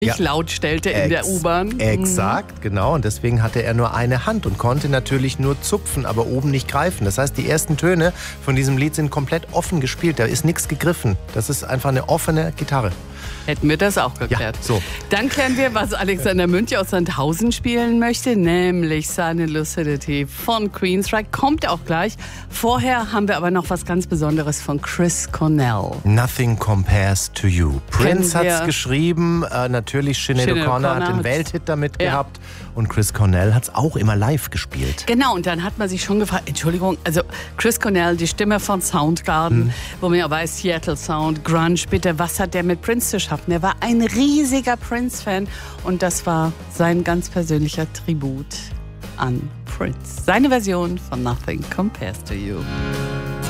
nicht laut stellte in der U-Bahn. Exakt, genau. Und deswegen hatte er nur eine Hand und konnte natürlich nur zupfen, aber oben nicht greifen. Das heißt, die ersten Töne von diesem Lied sind komplett offen gespielt. Da ist nichts gegriffen. Das ist einfach eine offene Gitarre. Hätten wir das auch geklärt. Ja, so. Dann klären wir, was Alexander Münch aus Sandhausen spielen möchte, nämlich seine Lucidity von Queensryche. Kommt auch gleich. Vorher haben wir aber noch was ganz Besonderes von Chris Cornell. Nothing Compares to You. Prince hat es geschrieben, natürlich Sinead O'Connor hat den Welthit damit gehabt und Chris Cornell hat es auch immer live gespielt. Genau, und dann hat man sich schon gefragt, Entschuldigung, also Chris Cornell, die Stimme von Soundgarden, wo man ja weiß, Seattle Sound, Grunge, bitte, was hat der mit Prince zu schaffen? Er war ein riesiger Prince-Fan und das war sein ganz persönlicher Tribut an Prince. Seine Version von Nothing Compares to You.